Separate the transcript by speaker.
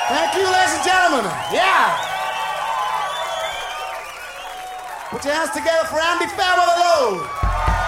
Speaker 1: Thank you, ladies and gentlemen. Yeah. Put your hands together for Andy Fairweather Lowe.